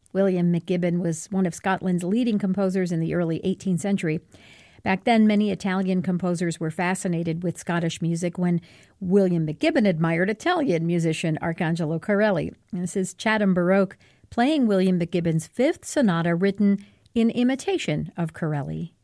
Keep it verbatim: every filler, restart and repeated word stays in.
William McGibbon was one of Scotland's leading composers in the early eighteenth century. Back then, many Italian composers were fascinated with Scottish music when William McGibbon admired Italian musician Arcangelo Corelli. This is Chatham Baroque playing William McGibbon's Fifth Sonata written in imitation of Corelli.